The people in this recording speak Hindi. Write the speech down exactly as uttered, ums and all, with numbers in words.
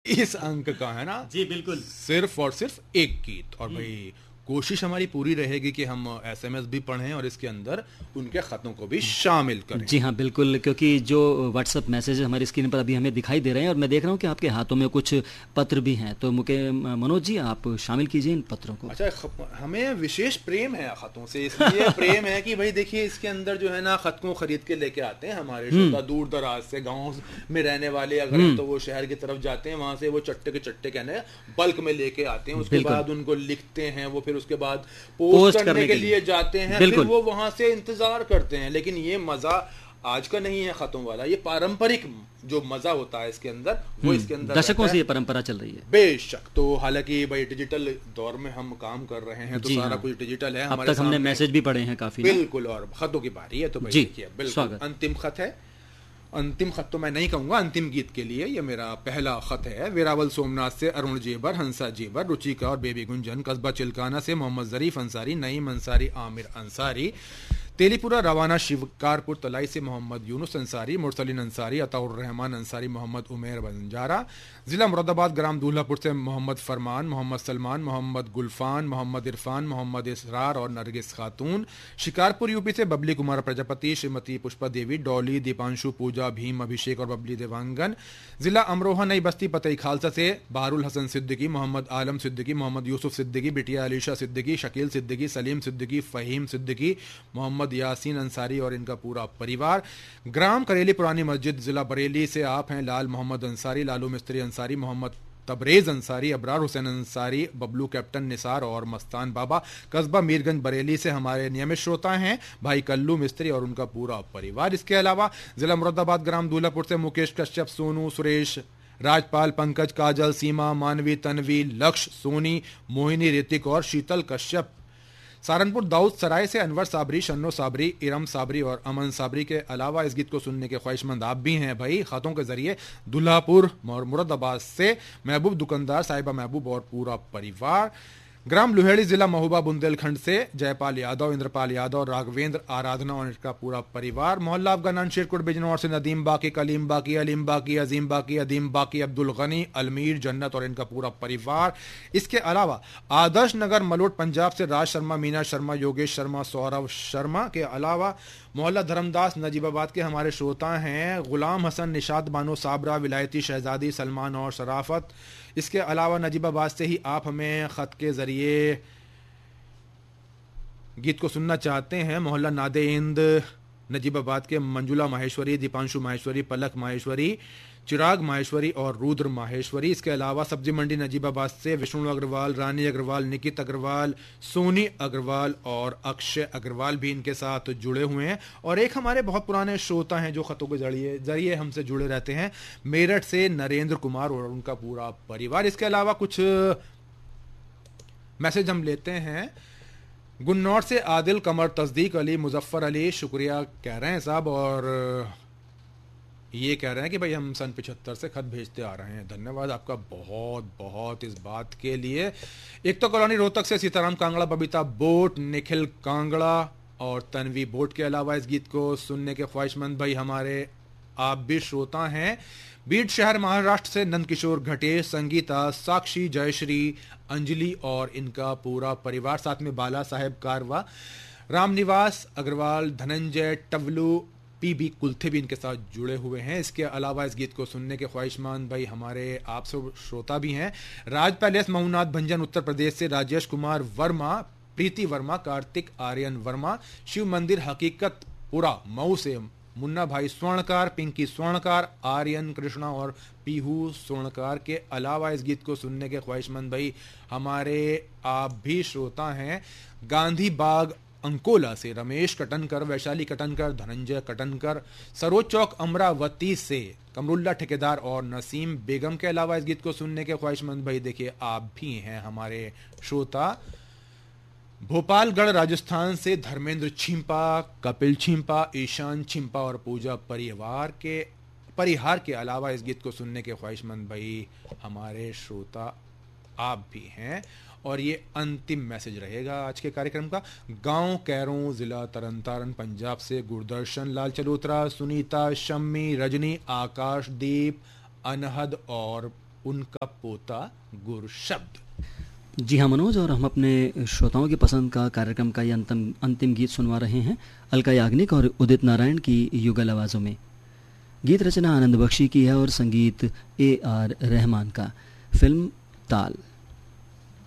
इस अंक का, है ना जी बिल्कुल, सिर्फ और सिर्फ एक गीत। और भाई कोशिश हमारी पूरी रहेगी कि हम एसएमएस भी पढ़ें और इसके अंदर उनके खतों को भी शामिल करें। जी हाँ बिल्कुल, क्योंकि जो व्हाट्सएप मैसेज हमारी स्क्रीन पर अभी हमें दिखाई दे रहे हैं और मैं देख रहा हूँ कि आपके हाथों में कुछ पत्र भी हैं, तो मुके मनोज जी आप शामिल कीजिए इन पत्रों को। अच्छा, हमें विशेष प्रेम है खतों से, इसलिए प्रेम है कि भाई देखिए इसके अंदर जो है ना खत को खरीद के लेके आते हैं हमारे श्रोता दूर दराज से, गाँव में रहने वाले अगर हैं तो वो शहर की तरफ जाते हैं, वहां से वो चट्टे के चट्टे कहने बल्क में लेके आते हैं, उसके बाद उनको लिखते हैं, वो फिर उसके बाद पोस्ट, पोस्ट करने, करने के लिए जाते हैं, फिर वो वहां से इंतजार करते हैं। लेकिन ये मजा आज का नहीं है खतों वाला, ये पारंपरिक जो मजा होता है इसके अंदर वो इसके अंदर दशकों से ये परंपरा चल रही है बेशक। तो हालांकि भाई डिजिटल दौर में हम काम कर रहे हैं तो सारा कुछ डिजिटल है, अब तक हमने मैसेज भी पढ़े हैं काफी, बिल्कुल, और खतों की बारी है तो भाई देखिए बिल्कुल अंतिम खत है। अंतिम खत तो मैं नहीं कहूंगा, अंतिम गीत के लिए ये मेरा पहला खत है। वेरावल सोमनाथ से अरुण जेबर, हंसा जेबर, रुचिका और बेबी गुंजन, कस्बा चिल्काना से मोहम्मद जरीफ अंसारी, नईम अंसारी, आमिर अंसारी, तेलीपुरा रवाना शिवकारपुर तलाई से मोहम्मद यूनुस अंसारी, मुरसलिन अंसारी, अताउर रहमान अंसारी, मोहम्मद उमेर बंजारा, जिला मुरादाबाद ग्राम दूल्हापुर से मोहम्मद फरमान, मोहम्मद सलमान, मोहम्मद गुलफान, मोहम्मद इरफान, मोहम्मद इसरार और नरगिस खातून, शिकारपुर यूपी से बबली कुमार प्रजापति, श्रीमती पुष्पा देवी, डॉली, दीपांशु, पूजा, भीम, अभिषेक और बबली देवांगन, जिला अमरोहा नई बस्ती पतई खालसा से बारुल हसन सिद्दीकी, मोहम्मद आलम सिद्दीकी, मोहम्मद यूसुफ सिद्दीकी, बिटिया अलीशा सिद्दीकी, शकील सिद्दीकी, सलीम सिद्दीकी, फहीम सिद्दीकी, मोहम्मद यासीन अंसारी और इनका पूरा परिवार, ग्राम करेली पुरानी मस्जिद, जिला बरेली से आप हैं लाल मोहम्मद अंसारी, लालू मिस्त्री अंसारी, मोहम्मद तबरेज अंसारी, अबरार हुसैन अंसारी, बबलू कैप्टन निसार और मस्तान बाबा, कस्बा मीरगंज बरेली से हमारे नियमित श्रोता हैं भाई कल्लू मिस्त्री और उनका पूरा परिवार। इसके अलावा जिला मुरादाबाद ग्राम दूल्हापुर से मुकेश कश्यप, सोनू, सुरेश, राजपाल, पंकज, काजल, सीमा, मानवी, तनवी, लक्ष्य, सोनी, मोहिनी, ऋतिक और शीतल कश्यप, सहारनपुर दाऊद सराय से अनवर साबरी, शन्नो साबरी, इरम साबरी और अमन साबरी के अलावा इस गीत को सुनने के ख्वाहिशमंद आप भी हैं भाई खतों के जरिए दुल्हापुर और मुरादाबाद से महबूब दुकानदार, साहिबा महबूब और पूरा परिवार, ग्राम लुहेड़ी, जिला महोबा बुंदेलखंड से जयपाल यादव, इंद्रपाल यादव, राघवेंद्र, आराधना और इसका पूरा परिवार, मोहल्ला अफगान, शेरकोट बिजनौर से नदीम बाकी, कलीम बाकी, अलीम बाकी, अजीम बाकी, अदीम बाकी, अब्दुल गनी, अलमीर, जन्नत और इनका पूरा परिवार। इसके अलावा आदर्श नगर मलोट पंजाब से राज शर्मा, मीना शर्मा, योगेश शर्मा, सौरभ शर्मा के अलावा मोहल्ला धर्मदास नजीबाबाद के हमारे श्रोता हैं गुलाम हसन, निशाद बानो, साबरा, विलायती शहजादी, सलमान और शराफत। इसके अलावा नजीबाबाद से ही आप हमें खत के जरिए गीत को सुनना चाहते हैं, मोहल्ला नादे इंद नजीबाबाद के मंजुला माहेश्वरी, दीपांशु माहेश्वरी, पलक माहेश्वरी, चिराग माहेश्वरी और रुद्र माहेश्वरी। इसके अलावा सब्जी मंडी नजीबाबाद से विष्णु अग्रवाल, रानी अग्रवाल, निकित अग्रवाल, सोनी अग्रवाल और अक्षय अग्रवाल भी इनके साथ जुड़े हुए हैं। और एक हमारे बहुत पुराने श्रोता हैं जो खतों के जरिए जरिए हमसे जुड़े रहते हैं, मेरठ से नरेंद्र कुमार और उनका पूरा परिवार। इसके अलावा कुछ मैसेज हम लेते हैं। गुन्नौर से आदिल कमर, तस्दीक अली, मुजफ्फर अली शुक्रिया कह रहे हैं साहब, और ये कह रहे हैं कि भाई हम सन पिछहत्तर से खत भेजते आ रहे हैं। धन्यवाद आपका बहुत बहुत इस बात के लिए। एक तो कॉलोनी रोहतक से सीताराम कांगड़ा, बबीता बोट, निखिल कांगड़ा और तनवी बोट के अलावा इस गीत को सुनने के ख्वाहिशमंद भाई हमारे आप भी श्रोता हैं। बीड शहर महाराष्ट्र से नंदकिशोर घटे, संगीता, साक्षी, जयश्री, अंजलि और इनका पूरा परिवार, साथ में बाला साहेब कारवा, रामनिवास अग्रवाल, धनंजय टवलू, पीबी कुलथे भी इनके साथ जुड़े हुए हैं। इसके अलावा इस गीत को सुनने के ख्वाहिशमंद भाई हमारे आप सब श्रोता भी हैं। राज पैलेस मऊनाथ भंजन उत्तर प्रदेश से राजेश कुमार वर्मा, प्रीति वर्मा, कार्तिक आर्यन वर्मा, शिव मंदिर हकीकत पुरा मऊ से मुन्ना भाई स्वर्णकार, पिंकी स्वर्णकार, आर्यन कृष्णा और पीहू स्वर्णकार के अलावा इस गीत को सुनने के ख्वाहिशमंद भाई हमारे आप भी श्रोता हैं। गांधी बाग अंकोला से रमेश कटनकर, वैशाली कटनकर, धनंजय कटनकर, सरोज चौक अमरावती से कमरुल्ला ठेकेदार और नसीम बेगम के अलावा इस गीत को सुनने के ख्वाहिशमंद भाई देखिए आप भी हैं हमारे श्रोता। भोपालगढ़ राजस्थान से धर्मेंद्र छिंपा, कपिल छिंपा, ईशान छिंपा और पूजा परिवार के परिहार के अलावा इस गीत को सुनने के ख्वाहिशमंद भाई हमारे श्रोता आप भी हैं। और ये अंतिम मैसेज रहेगा आज के कार्यक्रम का। गांव कैरों, जिला तरनतारन पंजाब से गुरदर्शन लाल चलोत्रा, सुनीता, शम्मी, रजनी, आकाशदीप, अनहद और उनका पोता गुरशब्द। जी हाँ मनोज, और हम अपने श्रोताओं की पसंद का कार्यक्रम का ये अंतिम अंतिम गीत सुनवा रहे हैं अलका याग्निक और उदित नारायण की युगल आवाज़ों में। गीत रचना आनंद बख्शी की है और संगीत ए आर रहमान का। फिल्म ताल।